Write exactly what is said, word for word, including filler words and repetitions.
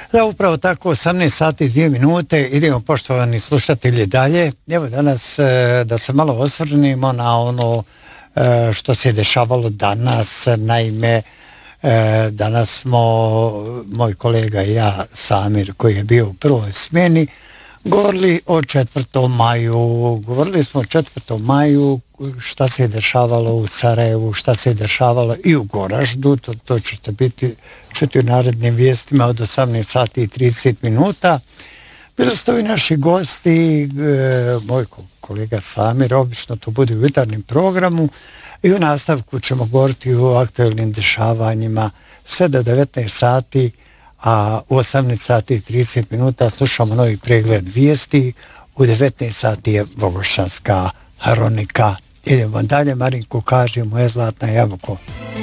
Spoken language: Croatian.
Da, upravo tako, osamnaest sati i dvije minute, idemo poštovani slušatelji dalje. Evo danas da se malo osvrnimo na ono što se dešavalo danas. Naime, danas smo, moj kolega i ja, Samir, koji je bio u prvoj smjeni, govorili o četvrtom maju, govorili smo o četvrtom maju, šta se je dešavalo u Sarajevu, šta se je dešavalo i u Goraždu, to, to ćete biti čuti u narednim vijestima od osamnaest sati i trideset minuta. Bili ste ovi naši gosti, e, moj kolega Samir, obično to bude u jutarnjem programu, i u nastavku ćemo govoriti o aktualnim dešavanjima sve do devetnaest sati, a u osamnaest sati i trideset minuta slušamo novi pregled vijesti, u devetnaest sati je Bogošanska hronika. Idemo dalje, Marinko, kaži, moja zlatna jabuko.